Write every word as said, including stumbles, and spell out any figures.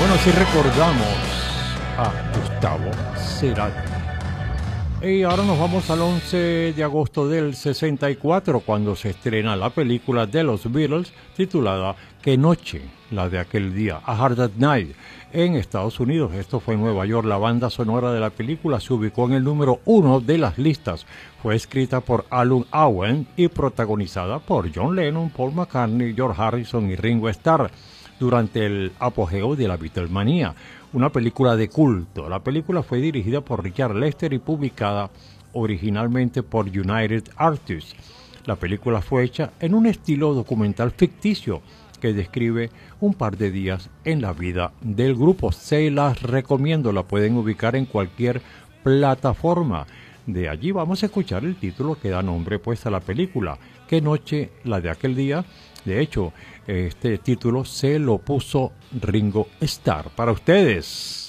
Bueno, si recordamos a Gustavo Cerati. Y ahora nos vamos al once de agosto del sesenta y cuatro, cuando se estrena la película de los Beatles titulada Qué noche, la de aquel día, A Hard at Night, en Estados Unidos. Esto fue en Nueva York. La banda sonora de la película se ubicó en el número uno de las listas. Fue escrita por Alun Owen y protagonizada por John Lennon, Paul McCartney, George Harrison y Ringo Starr durante el apogeo de la Beatlemanía, una película de culto. La película fue dirigida por Richard Lester y publicada originalmente por United Artists. La película fue hecha en un estilo documental ficticio que describe un par de días en la vida del grupo. Se las recomiendo, la pueden ubicar en cualquier plataforma. De allí vamos a escuchar el título que da nombre pues a la película, Qué noche, la de aquel día. De hecho, este título se lo puso Ringo Starr. Para ustedes.